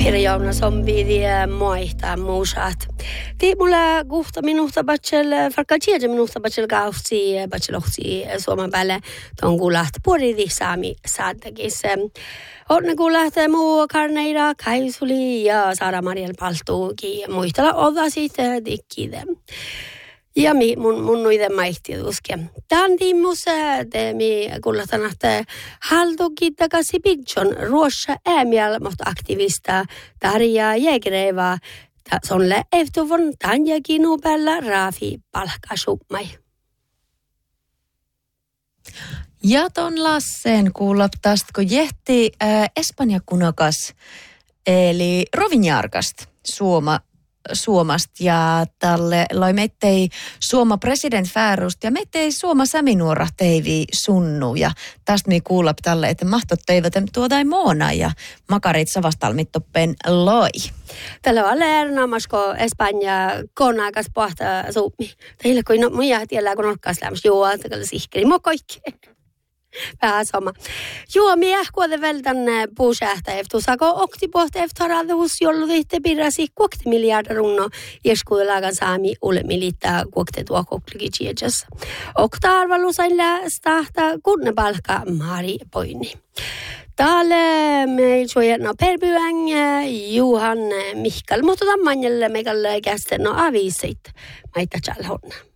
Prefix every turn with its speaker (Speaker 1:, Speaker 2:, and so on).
Speaker 1: Pirjauna somvidi moihtaa muusat. Tii mulla kuhta minusta batsel, farkal tiedä minusta batsel kauhti, batselohti Suomen päälle ton kuulat puolidi saami saattakis. Onne kuulat muu karneira, kaisuli ja Saara Mariel paltuuki muistella oda sitten dikkide. Ja mun nuiden maihtiuduske. Tämän tiimus teemi kuulatan, että haltukin takaisin pidjon ruossa äämial, mutta aktivista Tarja Jägereva. Sonle eftuvon tanjakin nubella raafi palkkasummai.
Speaker 2: Ja ton Lassen kuulaptastko jehti Espanja kunokas, eli Rovinjarkast Suomasta ja tälle loi meittei Suoma president Färust ja meittei Suoma säminuora teivi sunnu ja tästä me kuulap tälle, että mahtot teivät tuodai moona ja makarit savastalmittoppen loi.
Speaker 1: Tällä on läärnaamasko Espanja konakas pohta suumi. Teillä kun muja tiellä kun olkaas lämmäs juo, tällä sihkeli mo kaikki. Vähän sama. Joo, minä kuolen vielä tänne puusähtäjäftu. Saako oktipohta eftarallisuus, jolloin tehty piirräsi 60 miljardia runno, jeskuudelagan saami ulemilittää kuokte tuo koklikitsijässä. Okta-arvalusailla stahta kunnepalkka Mari Poini. Täällä me suojana perbyäng Juhan Mihkal, mutta tämänjälle meikälle kästen aviisit. Maita täällä honna.